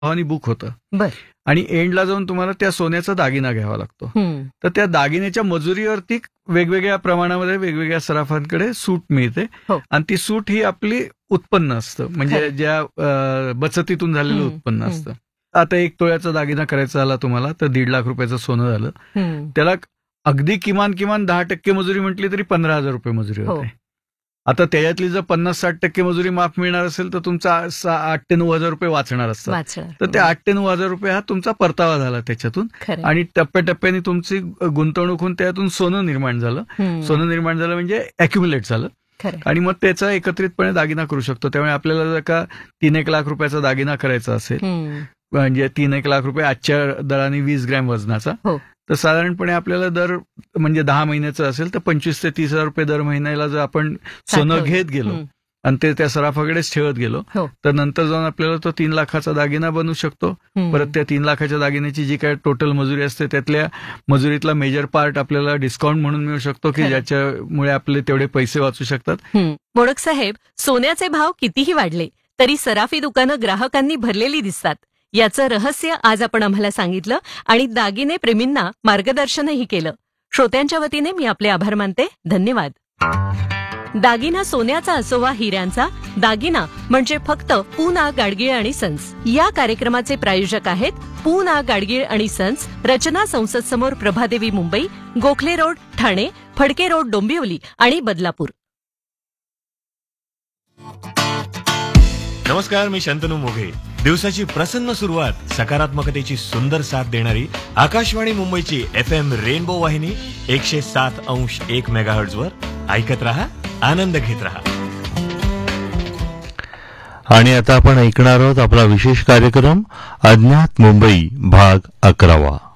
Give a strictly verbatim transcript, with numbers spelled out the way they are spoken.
भावानी book होतं बर आणि एंडला जाऊन तुम्हाला त्या सोन्याचा दागिना घ्यावा लागतो. हम्म. तर त्या दागिन्याच्या मजुरीवरती वेगवेगळ्या प्रमाणामध्ये वेगवेगळ्या सराफांकडे सूट मिळते हो. आणि ती सूट ही आपली उत्पन्न असतं, म्हणजे खरं. ज्या अं, बचतीतून झालेलं हम्म, उत्पन्न हम्म. असतं. आता एक तोळ्याचा दागिना करायचा झाला तुम्हाला तर दीड लाख रुपयाचं सोनं झालं. हम्म. त्याला अगदी किमान किमान दहा टक्के मजुरी म्हटली तरी पंधरा हजार रुपये मजुरी हो. होते. आता त्याच्यातली जर पन्नास साठ टक्के मजुरी माफ मिळणार असेल तर तुमचा सा- आठ ते नऊ हजार रुपये वाचणार असतात. वाचणार. तर ते आठ ते नऊ हजार रुपये हा तुमचा परतावा झाला त्याच्यातून खरं. आणि टप्प्याटप्प्याने तुमची गुंतवणूक होऊन त्यातून सोनं निर्माण झालं. हम्म. सोनं निर्माण झालं म्हणजे अॅक्युम्युलेट झालं खरं. आणि मग त्याचा एकत्रितपणे दागिना करू शकतो. त्यामुळे आपल्याला जर का तीन एक लाख रुपयाचा दागिना करायचा असेल हम्म. म्हणजे तीन एक लाख रुपये आजच्या दराने वीस ग्रॅम वजनाचा हो. तर साधारणपणे आपल्याला दर म्हणजे दहा महिन्याचं असेल तर पंचवीस ते तीस हजार रुपये दर महिन्याला जर आपण सोनं साठवलं. घेत गेलो हम्म. आणि ते त्या सराफाकडेच ठेवत गेलो हो. तर नंतर जाऊन आपल्याला तो तीन लाखाचा दागिना बनवू शकतो. हम्म. परत त्या तीन लाखाच्या दागिन्याची जी काय टोटल मजुरी असते त्यातल्या मजुरीतला मेजर पार्ट आपल्याला डिस्काउंट म्हणून मिळू शकतो की खरं. ज्याच्यामुळे आपले तेवढे पैसे वाचू शकतात. हम्म. मोडक साहेब, सोन्याचे भाव कितीही वाढले तरी सराफी दुकानं ग्राहकांनी भरलेली दिसतात. याचं रहस्य आज आपण आम्हाला सांगितलं आणि दागिने प्रेमींना मार्गदर्शनही केलं. श्रोत्यांच्या वतीने मी आपले आभार मानते. धन्यवाद. दागिना सोन्याचा असो वा हिऱ्यांचा, दागिना म्हणजे फक्त पूना गाडगीळ आणि सन्स. या कार्यक्रमाचे प्रायोजक आहेत पूना गाडगीळ आणि सन्स, रचना संसद समोर, प्रभादेवी, मुंबई, गोखले रोड, ठाणे, फडके रोड, डोंबिवली आणि बदलापूर. नमस्कार, मी शंतनू मोघे. दिवसाची प्रसन्न सुरुवात सकारात्मकतेची सुंदर साथ देणारी आकाशवाणी मुंबईची एफ एम रेनबो वाहिनी एकशे सात अंश एक मेगाहर्ट्झ वर ऐकत रहा, आनंद घेत रहा. आणि आता आपण ऐकणार आहोत आपला विशेष कार्यक्रम अज्ञात मुंबई भाग अकरावा.